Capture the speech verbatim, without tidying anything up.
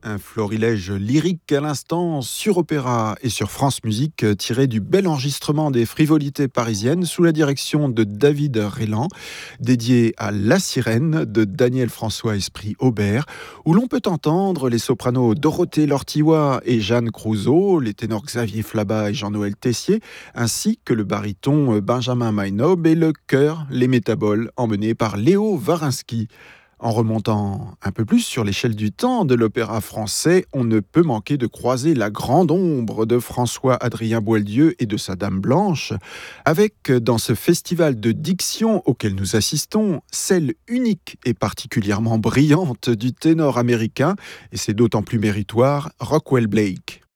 Un florilège lyrique à l'instant sur Opéra et sur France Musique, tiré du bel enregistrement des frivolités parisiennes sous la direction de David Rélan, dédié à La Sirène de Daniel François Esprit Aubert, où l'on peut entendre les sopranos Dorothée Lortillois et Jeanne Crouzeau, les ténors Xavier Flabat et Jean-Noël Tessier, ainsi que le baryton Benjamin Mainob et le chœur Les Métaboles, emmené par Léo Varinsky. En remontant un peu plus sur l'échelle du temps de l'opéra français, on ne peut manquer de croiser la grande ombre de François-Adrien Boieldieu et de sa Dame Blanche, avec dans ce festival de diction auquel nous assistons, celle unique et particulièrement brillante du ténor américain, et c'est d'autant plus méritoire, Rockwell Blake.